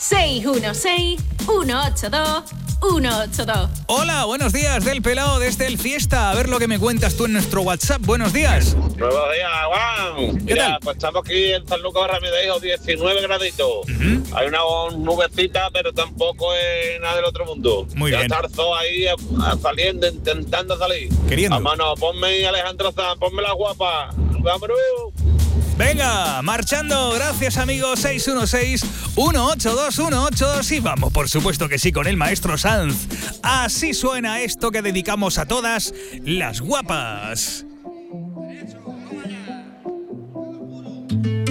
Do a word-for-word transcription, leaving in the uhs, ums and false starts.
seis uno seis, uno ocho dos, uno ocho dos. Hola, buenos días del Pelao desde el Fiesta. A ver lo que me cuentas tú en nuestro WhatsApp. Buenos días. Buenos días, Juan. ¿Qué Mira, tal? pues estamos aquí en San Lucas Barramedeo, diecinueve graditos. Uh-huh. Hay una nubecita, pero tampoco es nada del otro mundo. Muy ya bien. está el zoo ahí a, a saliendo, intentando salir. Queriendo. Vámonos, ponme Alejandro Sanz, ponme la guapa. ¡Vámonos! Venga, marchando. Gracias, amigos. seis uno seis, uno ocho dos, uno ocho dos. Y vamos, por supuesto que sí, con el maestro Sanz. Así suena esto que dedicamos a todas las guapas.